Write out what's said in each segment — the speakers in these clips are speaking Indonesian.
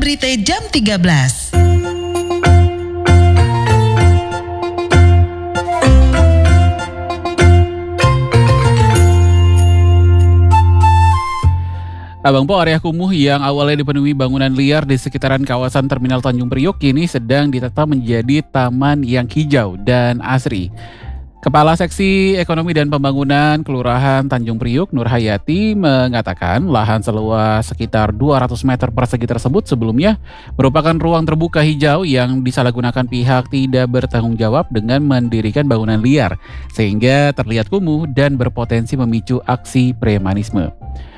Berita jam 13. Abang Po, area kumuh yang awalnya dipenuhi bangunan liar di sekitaran kawasan Terminal Tanjung Priok kini sedang ditata menjadi taman yang hijau dan asri. Kepala Seksi Ekonomi dan Pembangunan Kelurahan Tanjung Priok, Nur Hayati, mengatakan lahan seluas sekitar 200 meter persegi tersebut sebelumnya merupakan ruang terbuka hijau yang disalahgunakan pihak tidak bertanggung jawab dengan mendirikan bangunan liar, sehingga terlihat kumuh dan berpotensi memicu aksi premanisme.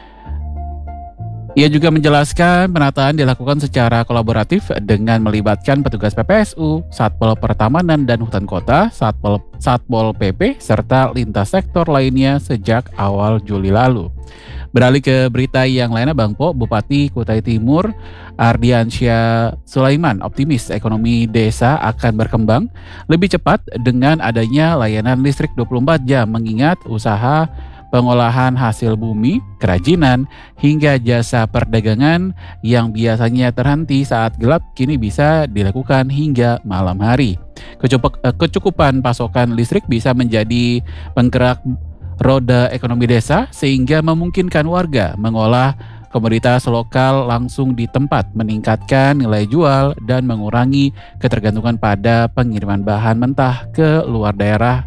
Ia juga menjelaskan penataan dilakukan secara kolaboratif dengan melibatkan petugas PPSU, Satpol Pertamanan dan Hutan Kota, Satpol PP, serta lintas sektor lainnya sejak awal Juli lalu. Beralih ke berita yang lainnya, Bang Po, Bupati Kutai Timur Ardiansyah Sulaiman optimis ekonomi desa akan berkembang lebih cepat dengan adanya layanan listrik 24 jam, mengingat usaha pengolahan hasil bumi, kerajinan, hingga jasa perdagangan yang biasanya terhenti saat gelap kini bisa dilakukan hingga malam hari. Kecukupan pasokan listrik bisa menjadi penggerak roda ekonomi desa sehingga memungkinkan warga mengolah komoditas lokal langsung di tempat, meningkatkan nilai jual dan mengurangi ketergantungan pada pengiriman bahan mentah ke luar daerah.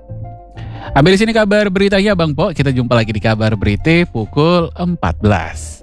Sampai di sini kabar beritanya Bang Po. Kita jumpa lagi di kabar berita pukul 14.